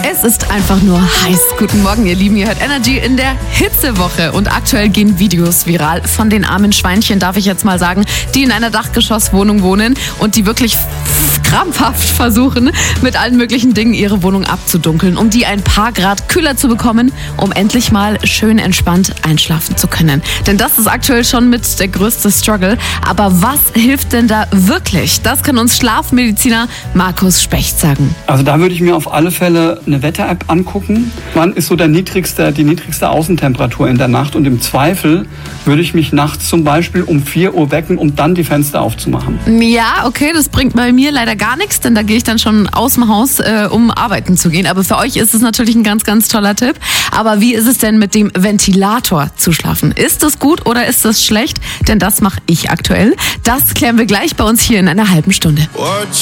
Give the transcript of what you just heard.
Es ist einfach nur heiß. Guten Morgen, ihr Lieben. Ihr hört Energy in der Hitzewoche. Und aktuell gehen Videos viral von den armen Schweinchen, darf ich jetzt mal sagen, die in einer Dachgeschosswohnung wohnen und die wirklich krampfhaft versuchen, mit allen möglichen Dingen ihre Wohnung abzudunkeln, um die ein paar Grad kühler zu bekommen, um endlich mal schön entspannt einschlafen zu können. Denn das ist aktuell schon mit der größte Struggle. Aber was hilft denn da wirklich? Das kann uns Schlafmediziner Markus Specht sagen. Also da würde ich mir auf alle Fälle eine Wetter-App angucken. Wann ist so die niedrigste Außentemperatur in der Nacht? Und im Zweifel würde ich mich nachts zum Beispiel um 4 Uhr wecken, um dann die Fenster aufzumachen. Ja, okay, das bringt bei mir leider gar nichts, denn da gehe ich dann schon aus dem Haus, um arbeiten zu gehen. Aber für euch ist es natürlich ein ganz, ganz toller Tipp. Aber wie ist es denn mit dem Ventilator zu schlafen? Ist das gut oder ist das schlecht? Denn das mache ich aktuell. Das klären wir gleich bei uns hier in einer halben Stunde.